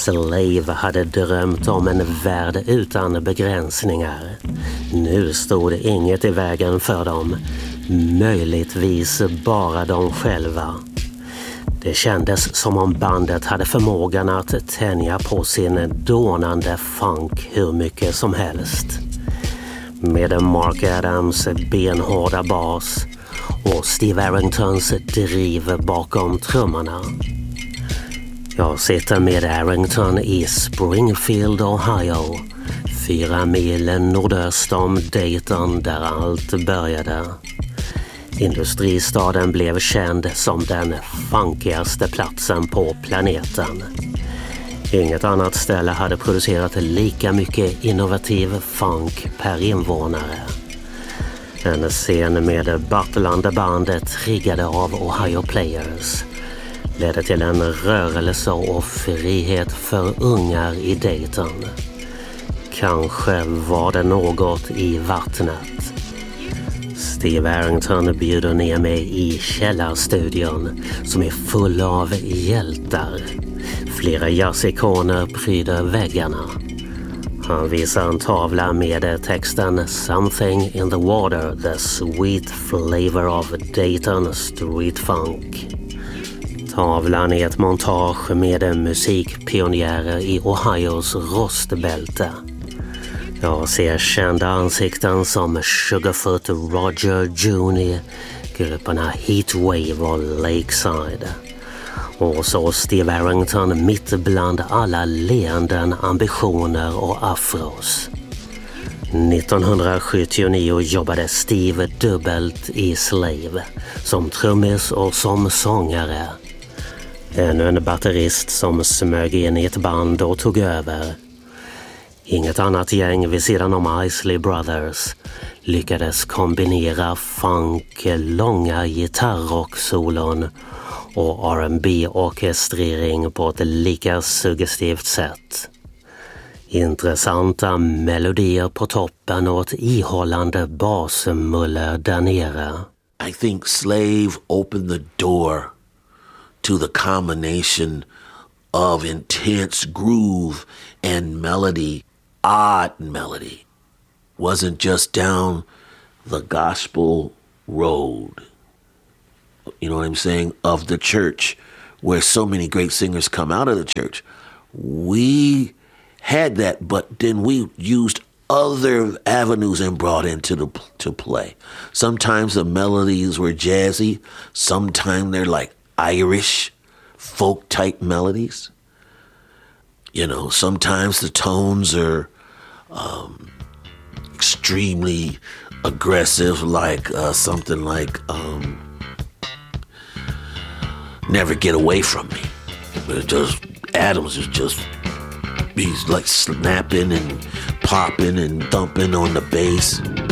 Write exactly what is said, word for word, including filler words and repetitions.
Slave hade drömt om en värld utan begränsningar. Nu stod det inget i vägen för dem. Möjligtvis bara de själva. Det kändes som om bandet hade förmågan att tänja på sin dånande funk hur mycket som helst. Med Mark Adams benhårda bas och Steve Arringtons driv bakom trummorna. Jag sitter med Arrington i Springfield, Ohio, fyra mil nordöst om Dayton där allt började. Industristaden blev känd som den funkigaste platsen på planeten. Inget annat ställe hade producerat lika mycket innovativ funk per invånare. En scen med battlande bandet triggade av Ohio Players ledde till en rörelse och frihet för ungar i Dayton. Kanske var det något i vattnet. Steve Arrington bjuder ner mig i källarstudion som är full av hjältar. Flera jazzikoner pryder väggarna. Han visar en tavla med texten Something in the water, the sweet flavor of Dayton street funk. Tavlan är ett montage med musikpionjärer i Ohios rostbälte. Jag ser kända ansikten som Sugarfoot, Roger Junior, grupperna Heatwave och Lakeside. Och så Steve Arrington mitt bland alla leenden, ambitioner och afros. nittonhundrasjuttionio jobbade Steve dubbelt i Slave, som trummis och som sångare. Ännu en batterist som smög in i ett band och tog över. Inget annat gäng vid sidan om Isley Brothers lyckades kombinera funk, långa gitarrocksolon och R and B-orkestrering på ett lika suggestivt sätt. Intressanta melodier på toppen och ett ihållande basmuller där nere. I think Slave opened the door to the combination of intense groove and melody, odd melody. Wasn't just down the gospel road, you know what I'm saying, of the church, where so many great singers come out of the church. We had that, but then we used other avenues and brought into the to play. Sometimes the melodies were jazzy, sometimes they're like Irish folk type melodies. You know, sometimes the tones are um, extremely aggressive, like uh, something like um, Never Get Away From Me. It just Adams is just he's like snapping and popping and thumping on the bass.